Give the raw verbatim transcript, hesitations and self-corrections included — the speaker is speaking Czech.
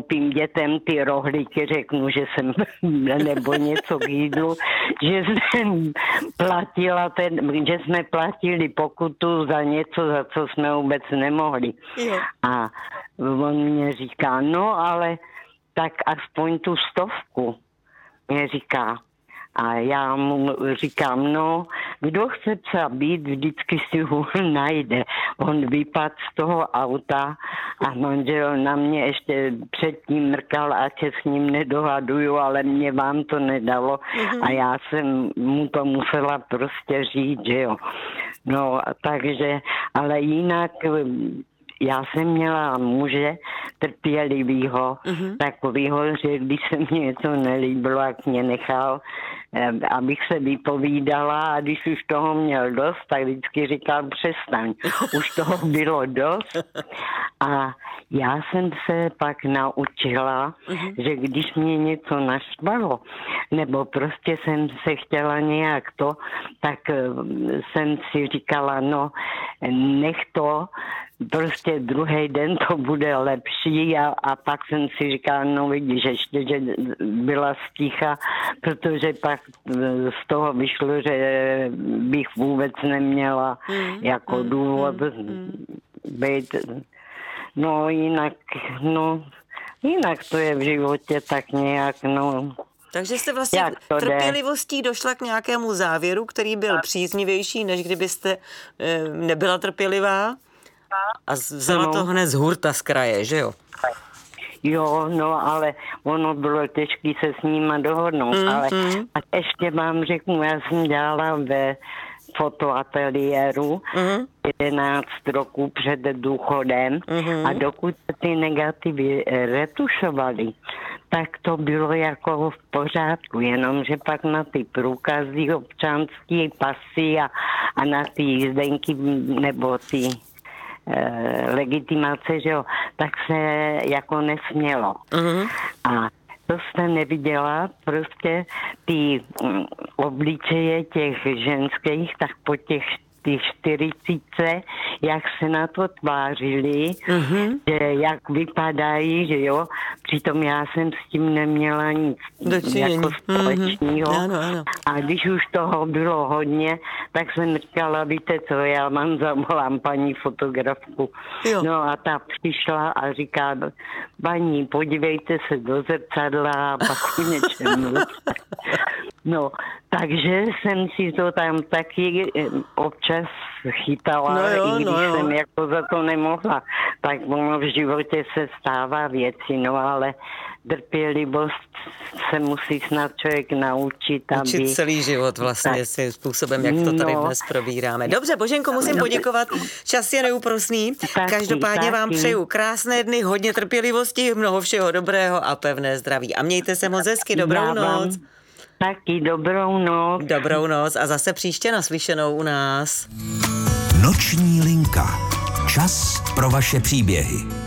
koupím dětem ty rohlíky, řeknu, že jsem, nebo něco k jídlu, že jsem platila ten, že jsme platili pokutu za něco, za co jsme vůbec nemohli. Jo. A on mě říká, no ale tak aspoň tu stovku, mě říká. A já mu říkám, no, kdo chce psa být, vždycky si ho najde. On vypadl z toho auta a manžel na mě ještě předtím mrkal, ať se s ním nedohaduju, ale mě vám to nedalo. Mm-hmm. A já jsem mu to musela prostě říct, že jo. No, takže, ale jinak... Já jsem měla muže trpělivýho, uh-huh. takovýho, že když se mi něco nelíbilo, jak mě nechal, abych se vypovídala a když už toho měl dost, tak vždycky říkal přestaň. Už toho bylo dost. A já jsem se pak naučila, uh-huh. že když mě něco naštvalo, nebo prostě jsem se chtěla nějak to, tak jsem si říkala, no nech to, prostě druhý den to bude lepší a, a pak jsem si říkala, no vidíš, ještě, že byla sticha, protože pak z toho vyšlo, že bych vůbec neměla mm, jako mm, důvod mm, být, no jinak, no jinak to je v životě tak nějak, no. Takže jste vlastně trpělivostí došla k nějakému závěru, který byl příznivější, než kdybyste e, nebyla trpělivá? A vzala no. to hned z hurta, z kraje, že jo? Jo, no, ale ono bylo těžké se s nima dohodnout, mm, ale mm. a ještě vám řeknu, já jsem dělala ve fotoateliéru mm. jedenáct roků před důchodem mm. a dokud ty negativy retušovaly, tak to bylo jako v pořádku, jenomže pak na ty průkazy občanský pasy a, a na ty jízdenky nebo ty legitimace, že jo, tak se jako nesmělo. Uh-huh. A to jste neviděla, prostě ty um, obličeje těch ženských, tak po těch ty čtyřicítce, jak se na to tvářili, uh-huh. že jak vypadají, že jo, přitom já jsem s tím neměla nic Dočinění. jako společného. Uh-huh. Ano, ano. A když už toho bylo hodně, tak jsem říkala, víte co, já vám zavolám paní fotografku. Jo. No a ta přišla a říká, paní, podívejte se do zrcadla a pak o něčem. No, takže jsem si to tam taky občas chytala, no jo, i když no jo. jsem jako za to nemohla. Tak ono v životě se stává věci, no ale trpělivost se musí snad člověk naučit, Učit aby... celý život vlastně tak. svým způsobem, jak to tady no. dnes probíráme. Dobře, Boženko, musím poděkovat. Čas je neúprosný. Taky, Každopádně taky. vám přeju krásné dny, hodně trpělivosti, mnoho všeho dobrého a pevné zdraví. A mějte se moc hezky. Dobrou Já noc. Taky dobrou noc. Dobrou noc a zase příště naslyšenou u nás. Noční linka. Čas pro vaše příběhy.